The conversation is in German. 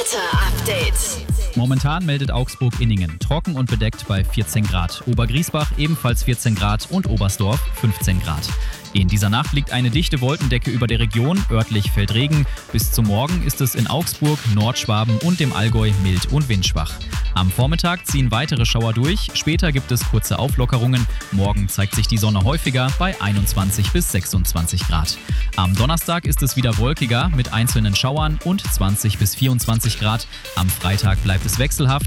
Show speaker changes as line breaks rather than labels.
Wetter-Update.
Momentan meldet Augsburg-Inningen trocken und bedeckt bei 14 Grad. Obergriesbach ebenfalls 14 Grad und Oberstdorf 15 Grad. In dieser Nacht liegt eine dichte Wolkendecke über der Region, örtlich fällt Regen. Bis zum Morgen ist es in Augsburg, Nordschwaben und dem Allgäu mild und windschwach. Am Vormittag ziehen weitere Schauer durch, später gibt es kurze Auflockerungen. Morgen zeigt sich die Sonne häufiger bei 21 bis 26 Grad. Am Donnerstag ist es wieder wolkiger mit einzelnen Schauern und 20 bis 24 Grad. Am Freitag bleibt es wechselhaft.